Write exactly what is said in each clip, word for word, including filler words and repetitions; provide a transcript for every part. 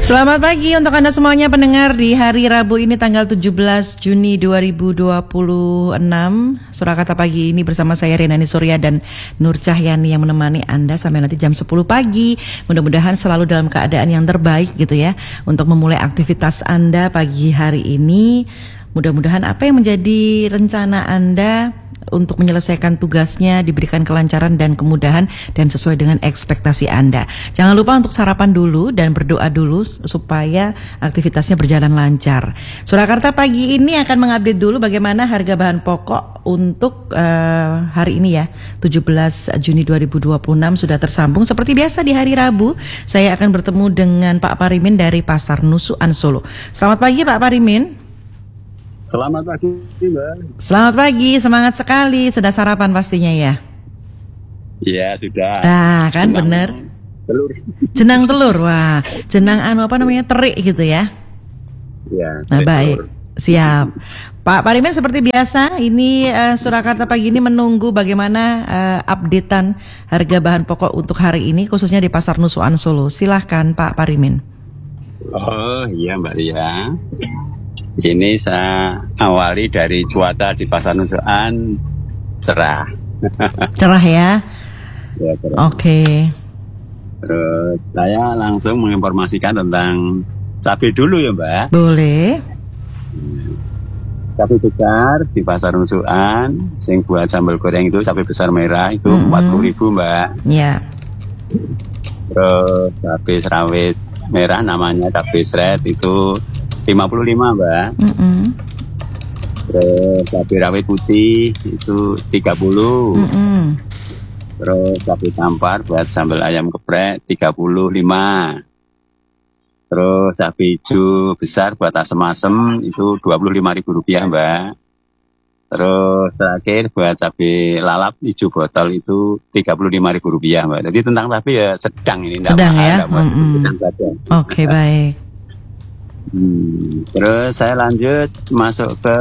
Selamat pagi untuk Anda semuanya pendengar di hari Rabu ini tanggal tujuh belas Juni dua ribu dua puluh enam. Surakarta pagi ini bersama saya Renani Surya dan Nur Cahyani yang menemani Anda sampai nanti jam sepuluh pagi. Mudah-mudahan selalu dalam keadaan yang terbaik gitu ya untuk memulai aktivitas Anda pagi hari ini. Mudah-mudahan apa yang menjadi rencana Anda untuk menyelesaikan tugasnya diberikan kelancaran dan kemudahan dan sesuai dengan ekspektasi Anda. Jangan lupa untuk sarapan dulu dan berdoa dulu supaya aktivitasnya berjalan lancar. Surakarta pagi ini akan mengupdate dulu bagaimana harga bahan pokok untuk uh, hari ini ya, tujuh belas Juni dua ribu dua puluh enam sudah tersambung. Seperti biasa di hari Rabu, saya akan bertemu dengan Pak Parimin dari Pasar Nusukan Solo. Selamat pagi Pak Parimin. Selamat pagi, Mbak. Selamat pagi, semangat sekali. Sudah sarapan pastinya ya? Iya, sudah. Nah, kan jenang bener. Telur. Jenang telur, wah. Jenang anu apa namanya, terik gitu ya? Iya. Nah, baik. Siap. Pak Parimin seperti biasa, ini uh, Surakarta pagi ini menunggu bagaimana uh, updatean harga bahan pokok untuk hari ini, khususnya di Pasar Nusukan Solo. Silahkan Pak Parimin. Oh iya Mbak ya. Ini saya awali dari cuaca di Pasar Nusukan cerah. Cerah ya? Ya, cerah. Oke. Terus saya langsung menginformasikan tentang cabai dulu ya Mbak. Boleh. Cabai besar di Pasar Nusukan, sing buat sambal goreng itu cabai besar merah itu mm-hmm. empat puluh ribu Mbak. Iya. Terus cabai rawit merah namanya cabai seret itu lima puluh lima Mbak. Mm-hmm. Terus cabai rawit putih itu tiga puluh. Mm-hmm. Terus cabai tampar buat sambal ayam geprek tiga puluh lima. Terus cabai hijau besar buat asem-asem itu dua puluh lima ribu rupiah Mbak. Terus terakhir buat cabai lalap hijau botol itu tiga puluh lima ribu rupiah Mbak. Jadi tentang cabai ya sedang ini. Sedang mahal, ya? Mm-hmm. Sedang saja. Oke okay, baik. Hmm, terus saya lanjut masuk ke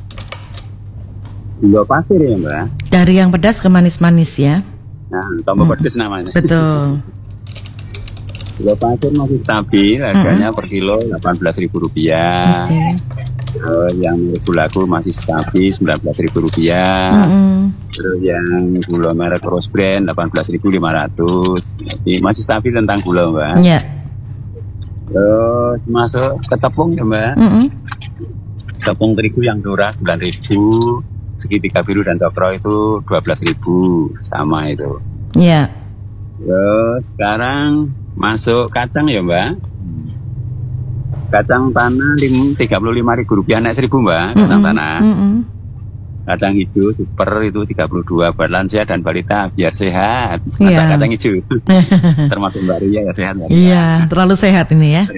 gula pasir ya Mbak. Dari yang pedas ke manis-manis ya. Nah, tombol hmm. pedas namanya. Betul. Gula pasir masih stabil, harganya hmm. per kilo delapan belas ribu rupiah. Okay. Terus yang merek gulaku masih stabil sembilan belas ribu rupiah. Hmm. Terus yang gula merek Rose Brand delapan belas ribu lima ratus. Jadi masih stabil tentang gula Mbak. Iya. Yeah. Terus masuk ke tepung ya Mbak. Mm-hmm. Tepung terigu yang durah sembilan ribu, segitiga biru dan cokro itu dua belas ribu, sama itu. Iya. Yeah. Terus sekarang masuk kacang ya Mbak. Kacang tanah tiga puluh lima ribu rupiah naik seribu Mbak. Kacang mm-hmm. tanah. Mm-hmm. Kacang hijau super itu tiga puluh dua buat lansia dan balita biar sehat. Masa yeah. kacang hijau. Termasuk Mbak Ria ya sehat. Iya, yeah, terlalu sehat ini ya.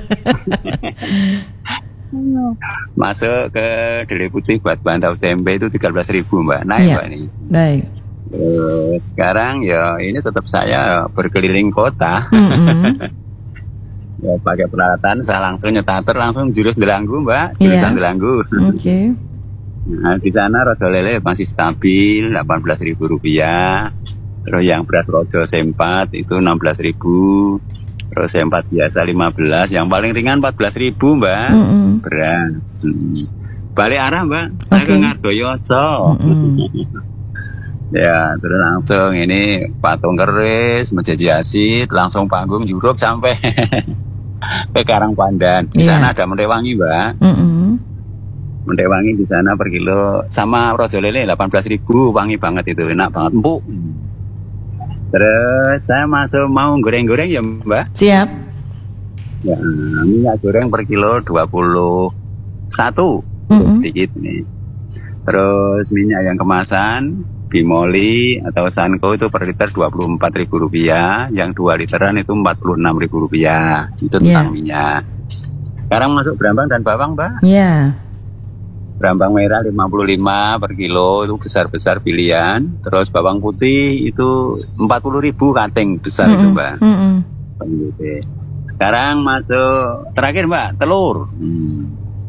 Masuk ke dele putih buat bahan tahu tempe itu tiga belas ribu Mbak. Naik yeah. Mbak ini. Baik. Uh, sekarang ya ini tetap saya berkeliling kota. Mm-hmm. Ya pakai peralatan saya langsung nyetater langsung jurus Delanggu Mbak. Jurusan yeah. Delanggu. Oke. Okay. Nah, di sana rojo lele masih stabil delapan belas ribu rupiah. Terus yang beras rojo sempat itu enam belas ribu. Terus sempat biasa lima belas. Yang paling ringan empat belas ribu Mbak. Mm-hmm. Beras. Balik arah Mbak. Okay. Saya ke Ngardoyoso. Mm-hmm. Ya terus langsung ini Patung Keris, Mejaji Asit, langsung panggung Juruk sampai ke Karangpandan. Di yeah. sana ada Menteh Wangi Mbak. Mm-hmm. Menteh Wangi di sana per kilo sama rojo lele delapan belas ribu, wangi banget itu, enak banget, empuk. Terus saya masuk mau goreng-goreng ya Mbak. Siap. Ya, minyak goreng per kilo dua puluh satu, mm-hmm. sedikit nih. Terus minyak yang kemasan Bimoli atau Sanko itu per liter dua puluh empat ribu rupiah, yang dua literan itu empat puluh enam ribu rupiah. Itu tentang yeah. minyak. Sekarang masuk Brambang dan Bawang Mbak. Iya. Yeah. Brambang merah lima puluh lima per kilo itu besar-besar pilihan. Terus bawang putih itu empat puluh ribu kating besar mm-hmm. itu Mbak. Mm-hmm. Sekarang masuk terakhir Mbak, telur. Hmm.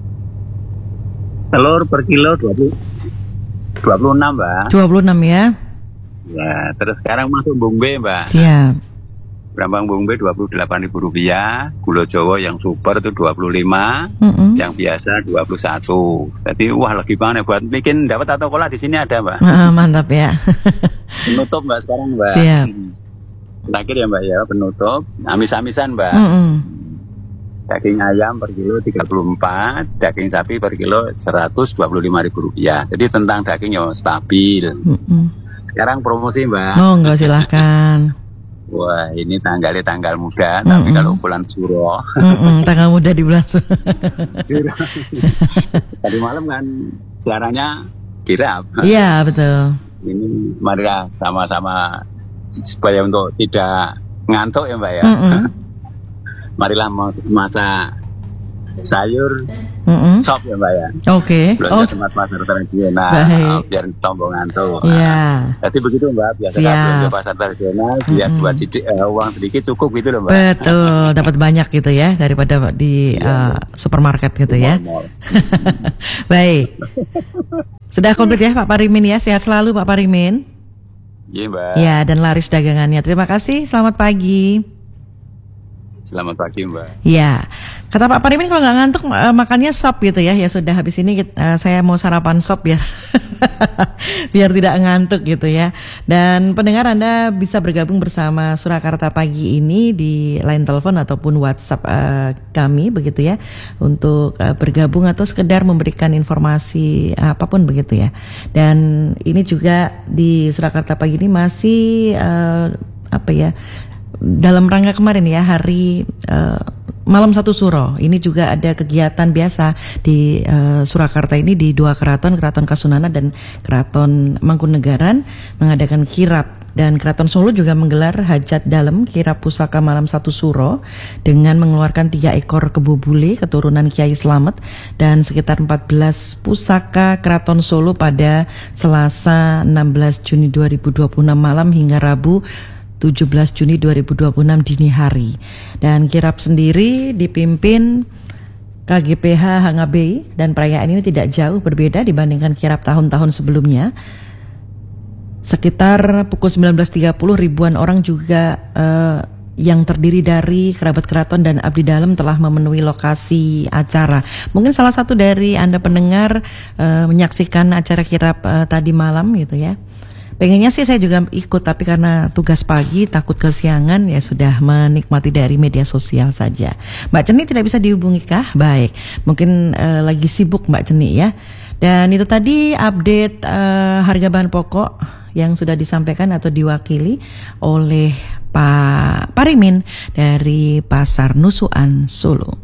Telur per kilo dua puluh enam Mbak. dua puluh enam ya. Ya, terus sekarang masuk Bumbe Mbak. Siap. Brambang Bumbe dua puluh delapan ribu rupiah, gula Jawa yang super itu dua puluh lima, Mm-mm. yang biasa dua puluh satu. Jadi wah lagi banget buat bikin dapat atau kola di sini ada Mbak. Ah, mantap ya. Penutup Mbak sekarang Mbak. Siap. Terakhir ya Mbak ya, penutup. Amis-amisan Mbak. Mm-mm. Daging ayam per kilo tiga puluh empat, daging sapi per kilo seratus dua puluh lima ribu rupiah. Jadi tentang daging ya stabil. Mm-mm. Sekarang promosi Mbak. Oh enggak, silahkan. Wah ini tanggalnya tanggal muda, tapi Mm-mm. kalau bulan Suro. Mm-mm, tanggal muda di bulan Suro. Tadi malam kan siarannya kirap. Iya betul. Ini marilah sama-sama supaya untuk tidak ngantuk ya Mbak ya. Mm-mm. Marilah masak sayur Mm-mm. sop ya Mbak ya. Oke. Belanja Oh tempat pasar tradisional. baik. Biar tombol ngantuk. Iya. Jadi begitu Mbak, biasa Siap. belanja pasar tradisional biar Mm-mm. buat sidik, eh, uang sedikit cukup gitu loh Mbak. Betul, dapat banyak gitu ya daripada di uh, supermarket gitu ya. Mall-mall. Baik. Sudah komplit ya Pak Parimin ya. Sehat selalu Pak Parimin. Iya Mbak. Ya, dan laris dagangannya. Terima kasih. Selamat pagi. Selamat pagi Mbak. Ya, kata Pak Parimin kalau nggak ngantuk uh, makannya sop gitu ya. Ya sudah habis ini uh, saya mau sarapan sop ya. Biar tidak ngantuk gitu ya. Dan pendengar Anda bisa bergabung bersama Surakarta pagi ini di line telepon ataupun WhatsApp uh, kami begitu ya. Untuk uh, bergabung atau sekedar memberikan informasi uh, apapun begitu ya. Dan ini juga di Surakarta pagi ini masih uh, apa ya? Dalam rangka kemarin ya hari uh, Malam Satu Suro, ini juga ada kegiatan biasa di uh, Surakarta ini di dua keraton, Keraton Kasunanan dan Keraton Mangkunegaran mengadakan kirap. Dan Keraton Solo juga menggelar hajat dalam kirap pusaka Malam Satu Suro dengan mengeluarkan tiga ekor kebo bule keturunan Kiai Slamet dan sekitar empat belas pusaka Keraton Solo pada Selasa enam belas Juni dua ribu dua puluh enam malam hingga Rabu tujuh belas Juni dua ribu dua puluh enam dini hari. Dan kirap sendiri dipimpin K G P H Hangabei dan perayaan ini tidak jauh berbeda dibandingkan kirap tahun-tahun sebelumnya. Sekitar pukul sembilan belas tiga puluh ribuan orang juga uh, yang terdiri dari kerabat keraton dan abdi dalam telah memenuhi lokasi acara. Mungkin salah satu dari Anda pendengar uh, menyaksikan acara kirap uh, tadi malam gitu ya. Pengennya sih saya juga ikut, tapi karena tugas pagi takut kesiangan ya sudah menikmati dari media sosial saja. Mbak Ceni tidak bisa dihubungi kah? Baik, mungkin uh, lagi sibuk Mbak Ceni ya. Dan itu tadi update uh, harga bahan pokok yang sudah disampaikan atau diwakili oleh Pak Parimin dari Pasar Nusuan Solo.